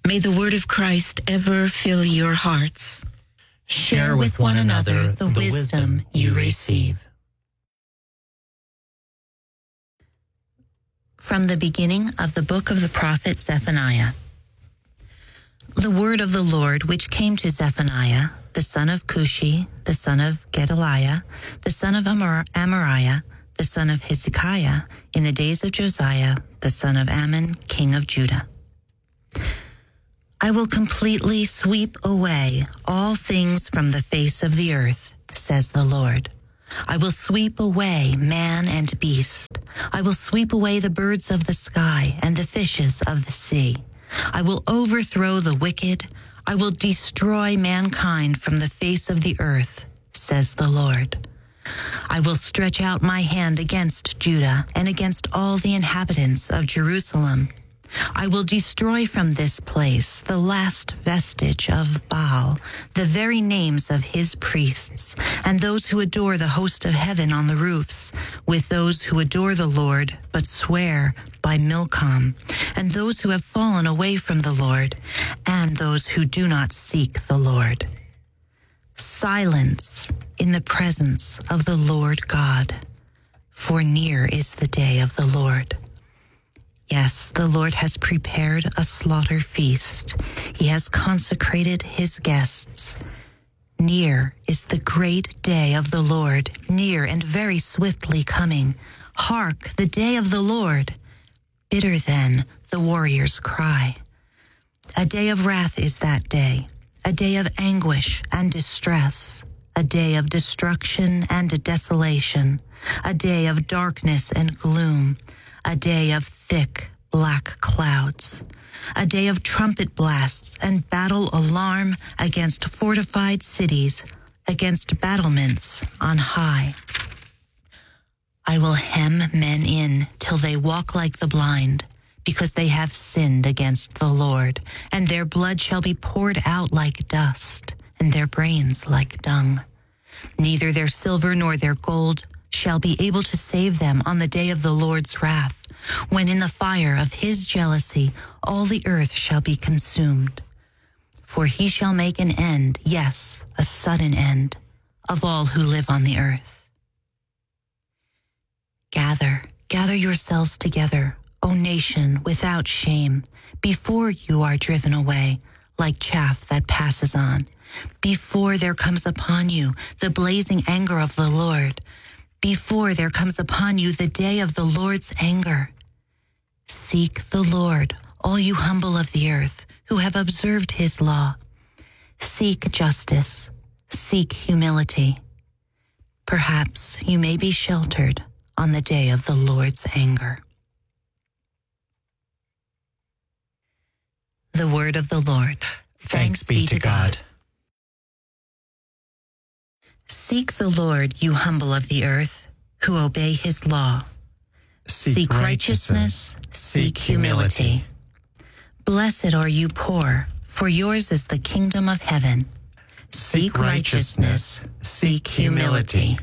May the word of Christ ever fill your hearts. Share with one another the wisdom you receive. From the beginning of the book of the prophet Zephaniah. The word of the Lord which came to Zephaniah, the son of Cushi, the son of Gedaliah, the son of Amariah, the son of Hezekiah, in the days of Josiah, the son of Ammon, king of Judah. I will completely sweep away all things from the face of the earth, says the Lord. I will sweep away man and beast. I will sweep away the birds of the sky and the fishes of the sea. I will overthrow the wicked. I will destroy mankind from the face of the earth, says the Lord. I will stretch out my hand against Judah and against all the inhabitants of Jerusalem. I will destroy from this place the last vestige of Baal, the very names of his priests, and those who adore the host of heaven on the roofs, with those who adore the Lord but swear by Milcom, and those who have fallen away from the Lord, and those who do not seek the Lord. Silence in the presence of the Lord God, for near is the day of the Lord. Yes, the Lord has prepared a slaughter feast. He has consecrated his guests. Near is the great day of the Lord, near and very swiftly coming. Hark, the day of the Lord. Bitter then the warrior's cry. A day of wrath is that day, a day of anguish and distress, a day of destruction and desolation, a day of darkness and gloom, a day of thick black clouds, a day of trumpet blasts and battle alarm against fortified cities, against battlements on high. I will hem men in till they walk like the blind, because they have sinned against the Lord, and their blood shall be poured out like dust, and their brains like dung. Neither their silver nor their gold shall be able to save them on the day of the Lord's wrath, when in the fire of his jealousy all the earth shall be consumed. For he shall make an end, yes, a sudden end, of all who live on the earth. Gather yourselves together, O nation, without shame, before you are driven away, like chaff that passes on, before there comes upon you the blazing anger of the Lord, before there comes upon you the day of the Lord's anger. Seek the Lord, all you humble of the earth, who have observed his law. Seek justice, seek humility. Perhaps you may be sheltered on the day of the Lord's anger. The word of the Lord. Thanks be to God. Seek the Lord, you humble of the earth, who obey his law. Seek righteousness, seek humility. Blessed are you poor, for yours is the kingdom of heaven. Seek righteousness, seek humility.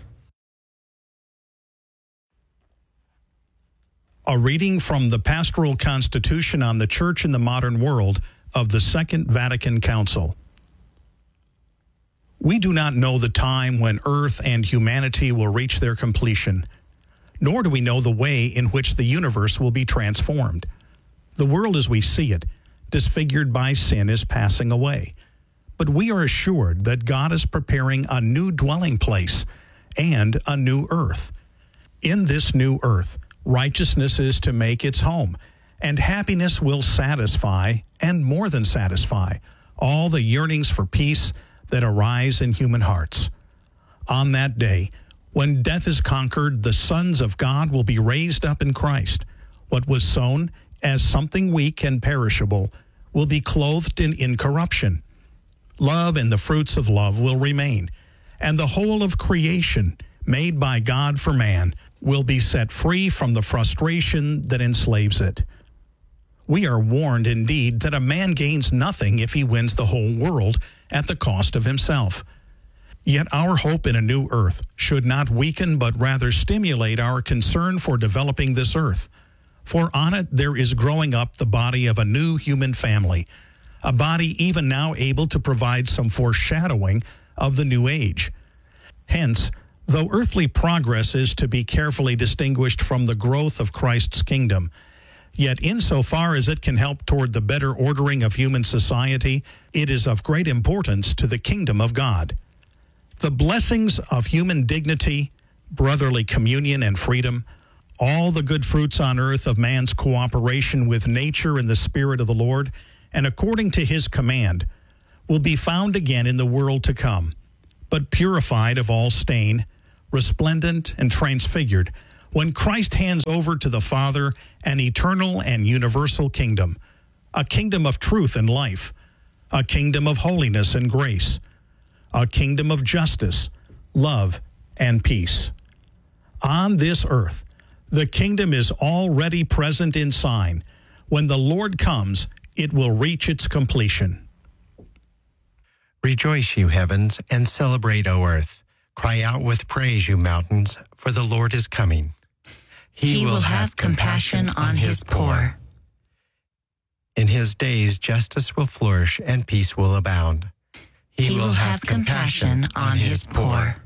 A reading from the Pastoral Constitution on the Church in the Modern World of the Second Vatican Council. We do not know the time when Earth and humanity will reach their completion, nor do we know the way in which the universe will be transformed. The world as we see it, disfigured by sin, is passing away. But we are assured that God is preparing a new dwelling place and a new earth. In this new earth, righteousness is to make its home, and happiness will satisfy, and more than satisfy, all the yearnings for peace that arise in human hearts. On that day, when death is conquered, the sons of God will be raised up in Christ. What was sown as something weak and perishable will be clothed in incorruption. Love and the fruits of love will remain, and the whole of creation, made by God for man, will be set free from the frustration that enslaves it. We are warned indeed that a man gains nothing if he wins the whole world at the cost of himself. Yet our hope in a new earth should not weaken but rather stimulate our concern for developing this earth. For on it there is growing up the body of a new human family, a body even now able to provide some foreshadowing of the new age. Hence, though earthly progress is to be carefully distinguished from the growth of Christ's kingdom, yet insofar as it can help toward the better ordering of human society, it is of great importance to the kingdom of God. The blessings of human dignity, brotherly communion and freedom, all the good fruits on earth of man's cooperation with nature in the Spirit of the Lord, and according to his command, will be found again in the world to come, but purified of all stain, resplendent and transfigured, when Christ hands over to the Father an eternal and universal kingdom, a kingdom of truth and life, a kingdom of holiness and grace, a kingdom of justice, love, and peace. On this earth, the kingdom is already present in sign. When the Lord comes, it will reach its completion. Rejoice, you heavens, and celebrate, O earth. Cry out with praise, you mountains, for the Lord is coming. He will have compassion on his poor. In his days justice will flourish and peace will abound. He will have compassion on his poor.